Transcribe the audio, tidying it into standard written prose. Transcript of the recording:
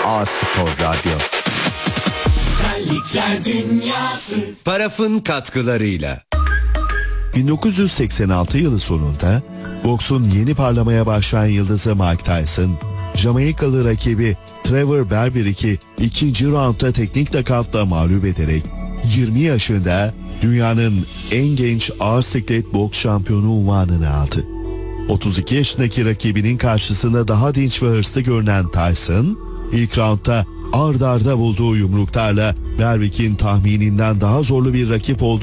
A Spor Radyo. Terlikler Dünyası. Paraf'ın katkılarıyla. 1986 yılı sonunda boksun yeni parlamaya başlayan yıldızı Mike Tyson, Jamaikalı rakibi Trevor Berbick'i ikinci roundda teknik nakavtla mağlup ederek 20 yaşında dünyanın en genç ağır siklet boks şampiyonu unvanını aldı. 32 yaşındaki rakibinin karşısında daha dinç ve hırslı görünen Tyson, ilk roundda ard arda bulduğu yumruklarla Berbick'in tahmininden daha zorlu bir rakip olduğunu